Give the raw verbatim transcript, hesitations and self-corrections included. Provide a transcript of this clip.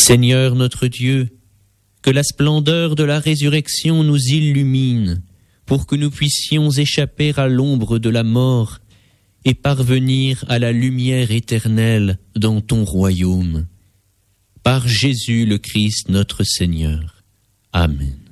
Seigneur notre Dieu, que la splendeur de la résurrection nous illumine, pour que nous puissions échapper à l'ombre de la mort et parvenir à la lumière éternelle dans ton royaume. Par Jésus le Christ notre Seigneur. Amen.